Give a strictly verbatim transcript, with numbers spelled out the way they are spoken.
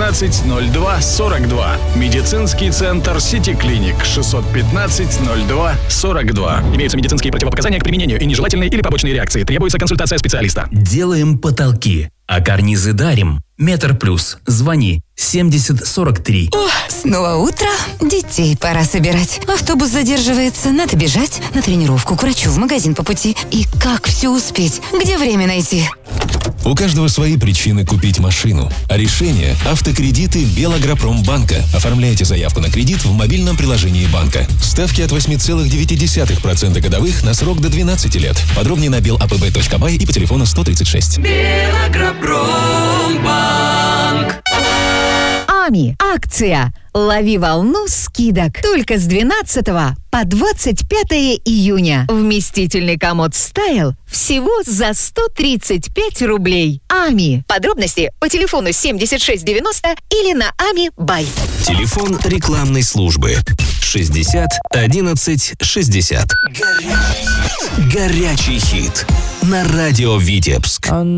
пятнадцать ноль два сорок два. Медицинский центр Сити Клиник шестьсот пятнадцать ноль два сорок два. Имеются медицинские противопоказания к применению и нежелательные или побочные реакции. Требуется консультация специалиста. Делаем потолки, а карнизы дарим. Метр плюс. Звони семьдесят сорок три. О, снова утро. Детей пора собирать. Автобус задерживается. Надо бежать на тренировку, к врачу, в магазин по пути. И как все успеть? Где время найти? У каждого свои причины купить машину. А решение – автокредиты Белагропромбанка. Оформляйте заявку на кредит в мобильном приложении банка. Ставки от восемь целых девять десятых процента годовых на срок до двенадцати лет. Подробнее на бел а пэ бэ точка бай и по телефону сто тридцать шесть. Белагропромбанк. Ами. Акция. Лови волну скидок. Только с двенадцатого по двадцать пятое июня. Вместительный комод Style всего за сто тридцать пять рублей. Ами. Подробности по телефону семьдесят шесть девяносто или на Ами Бай. Телефон рекламной службы шестьдесят одиннадцать шестьдесят. Горячий хит на радио Витебск.